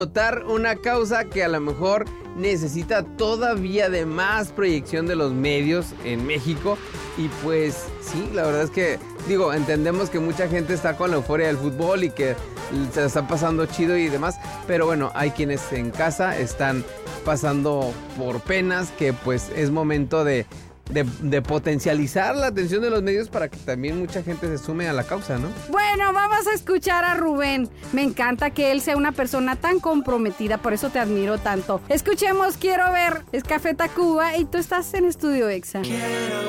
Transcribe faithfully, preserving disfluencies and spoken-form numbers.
Notar una causa que a lo mejor necesita todavía de más proyección de los medios en México. Y pues sí, la verdad es que, digo, entendemos que mucha gente está con la euforia del fútbol y que se está pasando chido y demás, pero bueno, hay quienes en casa están pasando por penas que pues es momento de, de, de potencializar la atención de los medios para que también mucha gente se sume a la causa, ¿no? Bueno, vamos a escuchar a Rubén. Me encanta que él sea una persona tan comprometida, por eso te admiro tanto. Escuchemos Quiero Ver, es Café Tacuba y tú estás en Estudio Exa. Quiero